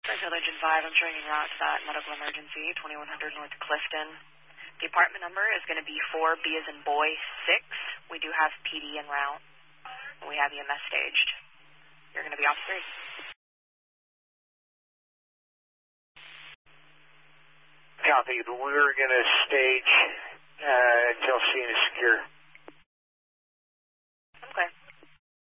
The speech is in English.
Village and 5, I'm showing you route to that medical emergency, 2100 North Clifton. The apartment number is going to be 4B as in boy 6. We do have PD en route. We have EMS staged. You're going to be off 3. Copy. We're going to stage until scene is secure.